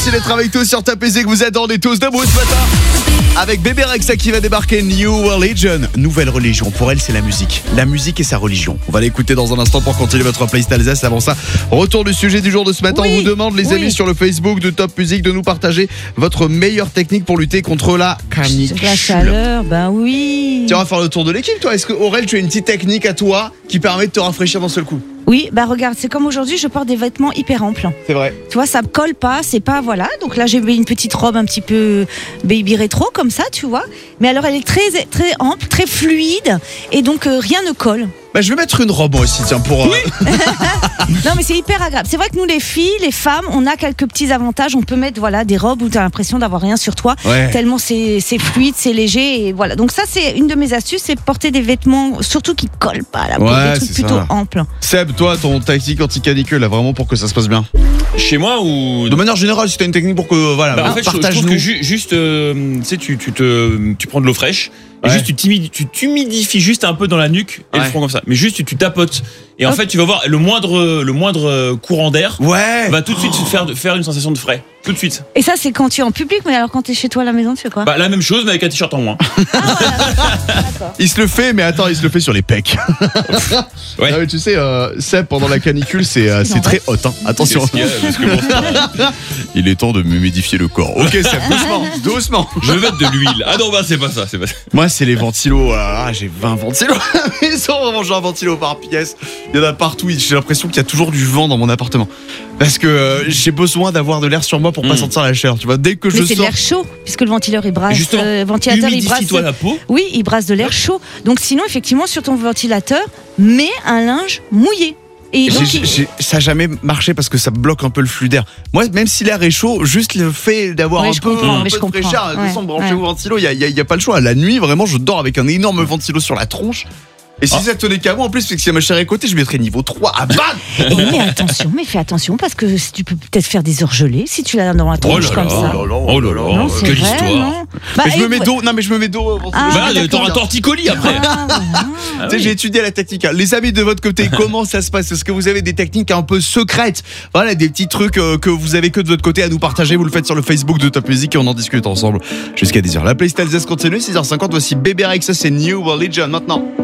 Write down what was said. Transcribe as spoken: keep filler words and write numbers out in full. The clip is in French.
Merci d'être avec tous sur Top Music. Vous êtes dans des tous debout ce matin. Avec Bébé Rexha qui va débarquer, New Religion. Nouvelle religion. Pour elle, c'est la musique. La musique et sa religion. On va l'écouter dans un instant pour continuer votre playlist Alsace. Avant ça, retour du sujet du jour de ce matin. Oui, on vous demande, les oui. amis, sur le Facebook de Top Music, de nous partager votre meilleure technique pour lutter contre la canicule. La chaleur, ben oui. Tiens, on va faire le tour de l'équipe, toi. Est-ce que, Aurel, tu as une petite technique à toi qui permet de te rafraîchir d'un seul coup? Oui, bah regarde, c'est comme aujourd'hui, je porte des vêtements hyper amples. C'est vrai. Tu vois, ça me colle pas, c'est pas, voilà. Donc là, j'ai mis une petite robe un petit peu baby rétro, comme ça, tu vois. Mais alors, elle est très, très ample, très fluide, et donc euh, rien ne colle. Bah, je vais mettre une robe moi aussi, tiens, pour... euh, Non, mais c'est hyper agréable. C'est vrai que nous, les filles, les femmes, on a quelques petits avantages. On peut mettre, voilà, des robes où tu as l'impression d'avoir rien sur toi. Ouais. Tellement c'est, c'est fluide, c'est léger, et voilà. Donc ça, c'est une de mes astuces, c'est porter des vêtements, surtout qui collent pas à la peau, Ouais, des trucs c'est plutôt ça. amples. Seb, toi, ton tactique anti-canicule, là, vraiment pour que ça se passe bien. Chez moi ou De manière générale, si t'as une technique pour que, voilà, Bah, en fait, je, je trouve partage-nous. que ju- juste, euh, tu sais, tu, tu te, tu prends de l'eau fraîche et Ouais. juste tu, timidi- tu t'humidifies juste un peu dans la nuque et Ouais. le front comme ça. Mais juste tu, tu tapotes et en Ok. fait tu vas voir le moindre, le moindre courant d'air Ouais. va tout de suite se faire, faire une sensation de frais. Tout de suite. Et ça, c'est quand tu es en public, mais alors quand tu es chez toi à la maison, tu fais quoi? Bah la même chose mais avec un t-shirt en moins. D'accord. Il se le fait, mais attends, il se le fait sur les pecs. Ouais. Ah oui, tu sais, euh, Seb, pendant la canicule, c'est euh, C'est c'est très hot. Hein. Attention. Qu'est-ce qu'il y a Parce que bon, c'est pas- Il est temps de m'humidifier le corps. Ok, Seb, doucement, doucement. je vais mettre de l'huile. Ah non bah c'est pas ça, c'est pas ça. Moi, c'est les ventilos. Ah, j'ai vingt ventilos à la maison. Vraiment, j'ai un ventilo par pièce. Il y en a partout. J'ai l'impression qu'il y a toujours du vent dans mon appartement. Parce que euh, j'ai besoin d'avoir de l'air sur moi pour pas Mm. sentir la chaleur. Tu vois, dès que Mais je c'est de sors. l'air chaud, puisque le ventilateur il brasse. Justement, euh, ventilateur il brasse. humidifie-toi la peau. Oui, il brasse de l'air chaud. Donc sinon, effectivement, sur ton ventilateur, mets un linge mouillé. Et donc, J'ai- il- j'ai- ça n'a jamais marché parce que ça bloque un peu le flux d'air. Moi, même si l'air est chaud, juste le fait d'avoir Oui, un je peu, comprends, un mais peu je de comprends. fraîcheur, de Ouais, son branché ouais. au ventilo, il n'y a, y a pas le choix. La nuit, vraiment, je dors avec un énorme ventilo sur la tronche. Et si Ah. ça tenait qu'à moi, en plus, c'est que si ma chérie est à côté, je mettrais niveau trois à bam. Eh, mais attention, mais fais attention parce que si tu peux peut-être faire des orgelés si tu l'as dans la Oh tronche là comme là, ça. oh là là, Non, c'est quelle vrai, histoire. non Bah, Mais je me et- mets dos, non mais je me mets dos au ventilo. Ah, Bah d'accord. t'auras un torticolis après. Ah, voilà. Ah Tu sais, oui. j'ai étudié la technique. hein. Les amis de votre côté, comment ça se passe? Est-ce que vous avez des techniques un peu secrètes? Voilà, des petits trucs euh, que vous avez que de votre côté à nous partager. Vous le faites sur le Facebook de Top Music et on en discute ensemble jusqu'à dix heures. La playlist Alsace continue, six heures cinquante. Voici Bébé Rexha, c'est New Religion maintenant.